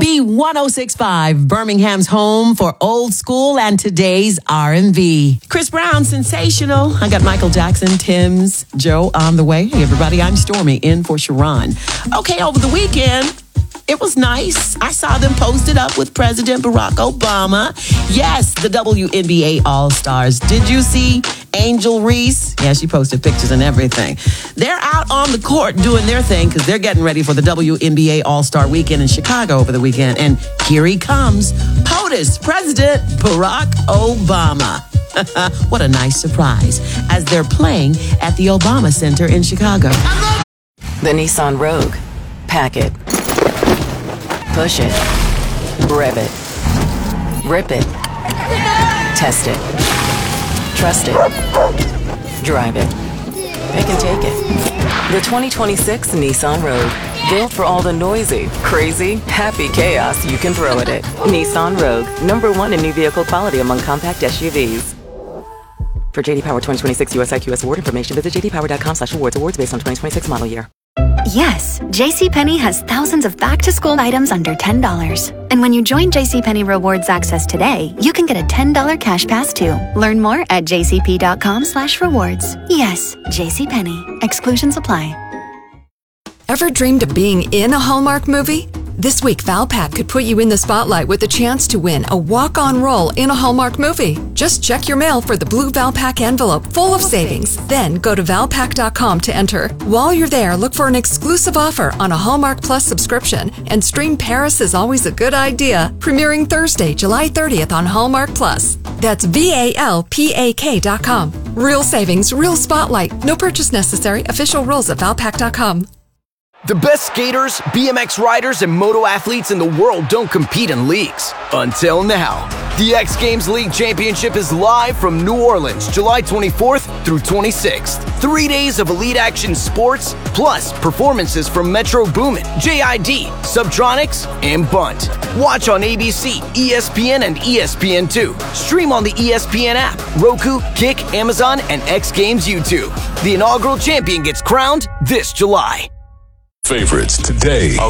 B1065, Birmingham's home for old school and today's R&B. Chris Brown, sensational. I got Michael Jackson, Tim's, Joe on the way. Hey, everybody, I'm Stormy in for Sharon. Okay, over the weekend, it was nice. I saw them posted up with President Barack Obama. Yes, the WNBA All-Stars. Did you see Angel Reese? Yeah, she posted pictures and everything. They're out on the court doing their thing because they're getting ready for the WNBA All-Star Weekend in Chicago over the weekend. And here he comes, POTUS, President Barack Obama. What a nice surprise as they're playing at the Obama Center in Chicago. The Nissan Rogue. Pack it. Push it. Rev it. Rip it. Test it. Trust it. Drive it. They can take it. The 2026 Nissan Rogue. Built for all the noisy, crazy, happy chaos you can throw at it. Nissan Rogue. #1 in new vehicle quality among compact SUVs. For JD Power 2026 US IQS award information, visit jdpower.com/awards. Awards based on 2026 model year. Yes, JCPenney has thousands of back-to-school items under $10. And when you join JCPenney Rewards Access today, you can get a $10 cash pass too. Learn more at jcp.com/rewards. Yes, JCPenney. Exclusions apply. Ever dreamed of being in a Hallmark movie? This week, Valpak could put you in the spotlight with a chance to win a walk-on role in a Hallmark movie. Just check your mail for the blue Valpak envelope full of savings. Then go to valpak.com to enter. While you're there, look for an exclusive offer on a Hallmark Plus subscription and stream Paris is Always a Good Idea, premiering Thursday, July 30th on Hallmark Plus. That's VALPAK.com. Real savings, real spotlight. No purchase necessary. Official rules at valpak.com. The best skaters, BMX riders, and moto athletes in the world don't compete in leagues. Until now. The X Games League Championship is live from New Orleans, July 24th through 26th. 3 days of elite action sports, plus performances from Metro Boomin, JID, Subtronics, and Bunt. Watch on ABC, ESPN, and ESPN2. Stream on the ESPN app, Roku, Kick, Amazon, and X Games YouTube. The inaugural champion gets crowned this July. Favorites today.